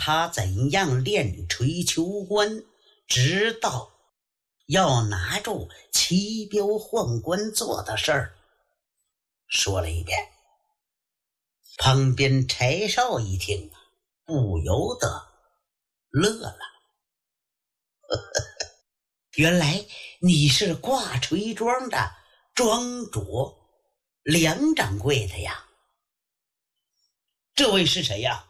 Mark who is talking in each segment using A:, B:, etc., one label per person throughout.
A: 他怎样练锤求官，直到要拿住齐彪宦官做的事儿说了一遍。旁边柴少一听，不由得乐了。原来你是挂锤庄的庄主梁掌柜的呀？这位是谁呀？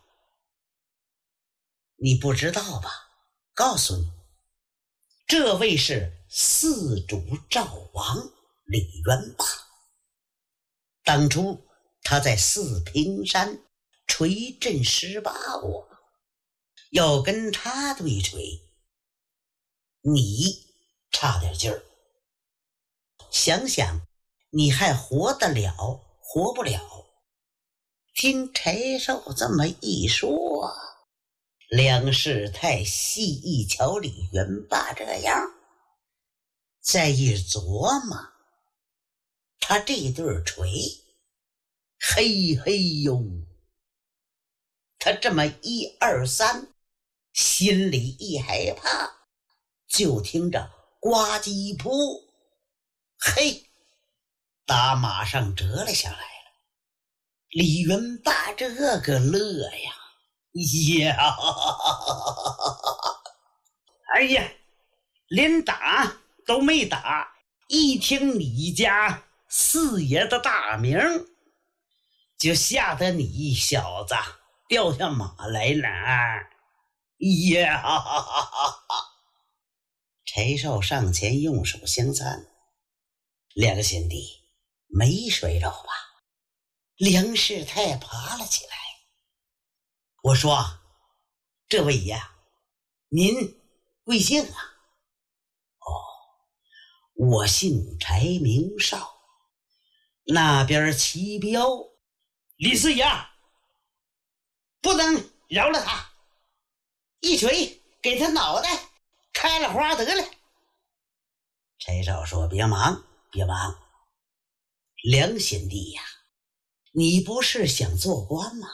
A: 你不知道吧？告诉你，这位是四主赵王李元霸。当初他在四平山锤震18国，要跟他对锤，你差点劲儿。想想你还活得了活不了？听柴少这么一说，梁世泰细一瞧李元霸这样，再一琢磨，他这对锤，嘿嘿哟，他这么1、2、3，心里一害怕，就听着呱唧扑，嘿，打马上折了下来了。李元霸这个乐呀，哎呀，连打都没打，一听你家四爷的大名，就吓得你小子掉下马来了。柴少上前用手相赞，梁贤弟没摔着吧？梁世泰爬了起来。我说，这位爷，您贵姓啊？我姓柴名少，那边齐彪。李四爷，不能饶了他，一锤给他脑袋开了花得了。柴少说，别忙别忙，梁贤弟呀，你不是想做官吗？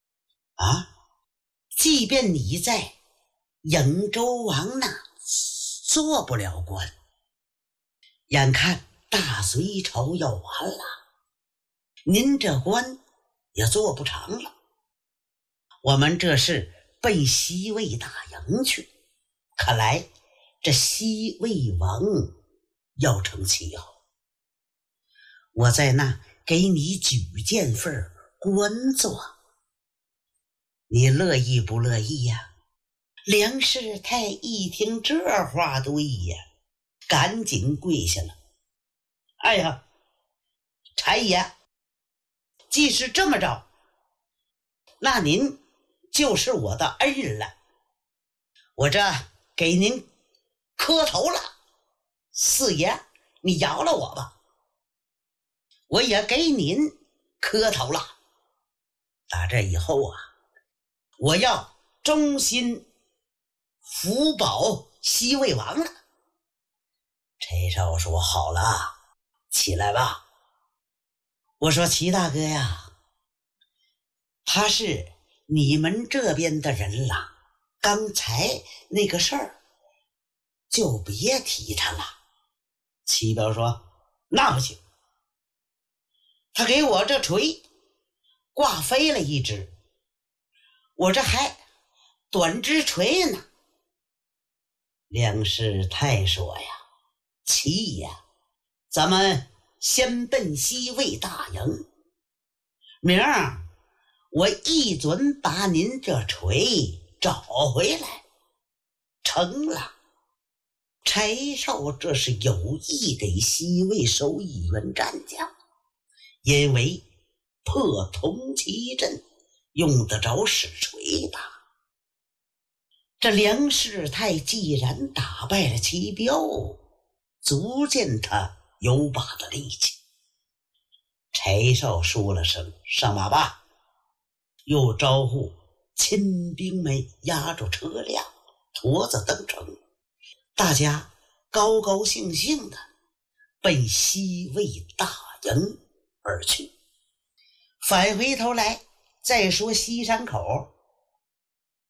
A: 即便你在颍州王那做不了官，眼看大隋朝要完了，您这官也做不长了。我们这是奔西魏大营去，看来这西魏王要成气候。我在那给你举荐份官做，你乐意不乐意呀？梁世泰一听这话对呀，赶紧跪下了。哎呀，柴爷，既是这么着，那您就是我的恩人了，我这给您磕头了。四爷，你饶了我吧，我也给您磕头了。打这以后啊，我要忠心福保西魏王了。柴少说，好了，起来吧。我说，齐大哥呀，他是你们这边的人了，刚才那个事儿就别提他了。齐彪说，那不行，他给我这锤挂飞了一只，我这还短只锤呢。梁世泰说呀，齐呀，咱们先奔西魏大营，明儿我一准把您这锤找回来。成了。柴少这是有意给西魏收一员战将，因为破铜旗阵用得着使锤吧。这梁世泰既然打败了齐彪，足见他有把的力气。柴少说了声上马吧，又招呼亲兵们压住车辆，驮着登城，大家高高兴兴的奔西魏大营而去。返回头来再说西山口，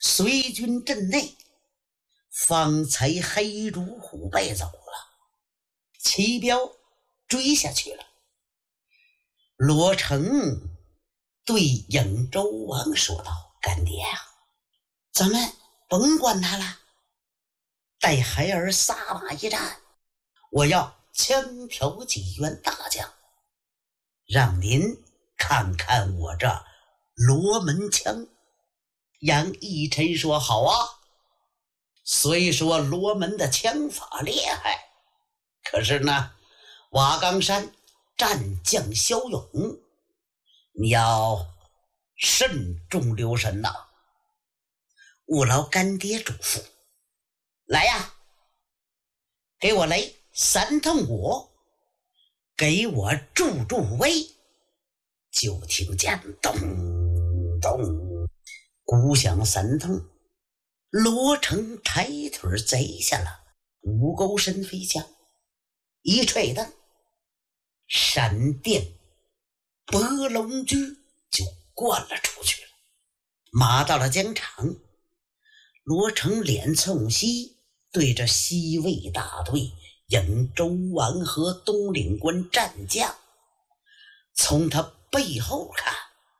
A: 随军阵内，方才黑如虎背走了，齐彪追下去了。罗成对颍州王说道：“干爹啊，咱们甭管他了，待孩儿撒马一战，我要枪挑几员大将，让您看看我这罗门枪。”杨义琛说：“好啊，虽说罗门的枪法厉害，可是呢，瓦岗山战将骁勇，你要慎重留神呐。务劳干爹嘱咐。来呀，给我来3通鼓，给我助威。”就听见咚咚鼓响3通，罗成抬腿摘下了五钩神飞枪，一吹灯，闪电拨龙驹就灌了出去了。马到了疆场，罗成脸冲西，对着西魏大队颍州王和东岭关战将，从他背后看，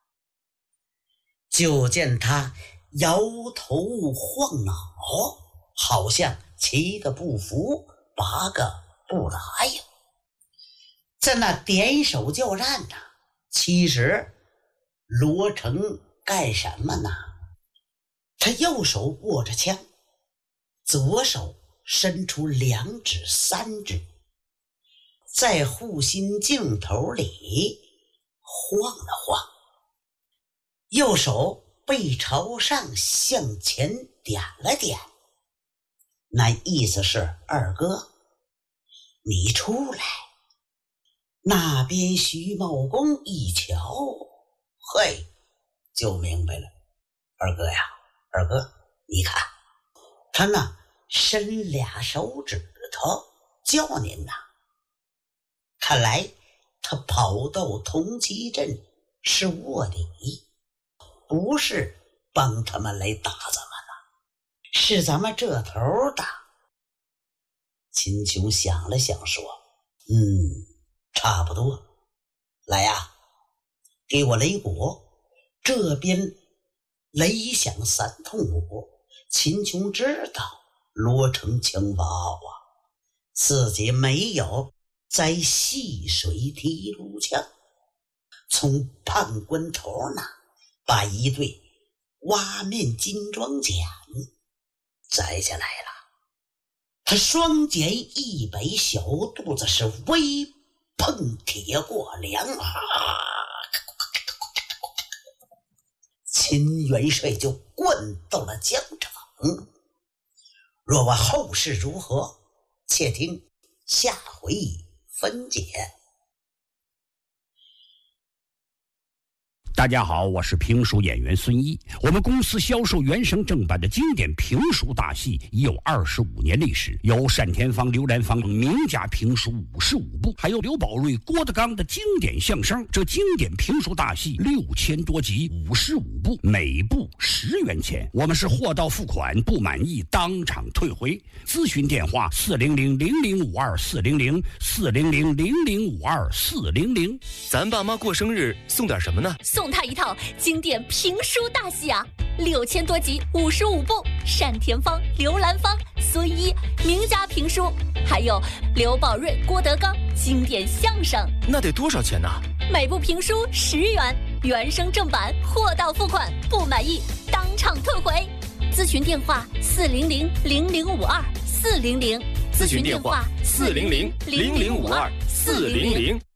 A: 就见他摇头晃脑，好像7个不服8个不答应，在那点手叫战呢。其实罗成干什么呢？他右手握着枪，左手伸出2指3指，在护心镜头里晃了晃，右手背朝上向前点了点，那意思是：二哥，你出来。那边徐茂公一瞧，嘿，就明白了。二哥呀，二哥，你看他那伸2手指头叫您呐。看来他跑到同济镇是卧底，不是帮他们来打咱们的，是咱们这头的。秦琼想了想说：“差不多。来呀，给我擂鼓。”这边擂响3通鼓。秦琼知道罗成枪法好啊，自己没有在细水提炉枪，从判官头那把一对挖面金装锏摘下来了。他双锏一摆，小肚子是微碰铁过梁啊！秦元帅就灌到了疆场。若问后事如何，且听下回分解。
B: 大家好，我是评书演员孙一。我们公司销售原声正版的经典评书大戏已有25年历史，有单田芳、刘兰芳名家评书55部，还有刘宝瑞、郭德纲的经典相声。这经典评书大戏6000多集，55部，每部10元钱。我们是货到付款，不满意当场退回。咨询电话400-0052-400-400-0052-400。
C: 咱爸妈过生日送点什么呢？
D: 送他一套经典评书大戏啊，6000多集，55部，单田芳、刘兰芳、孙一名家评书，还有刘宝瑞、郭德纲经典相声。
C: 那得多少钱呢？
D: 每部评书10元，原声正版，货到付款，不满意当场退回。咨询电话400-0052-400。
C: 咨询电话400-0052-400。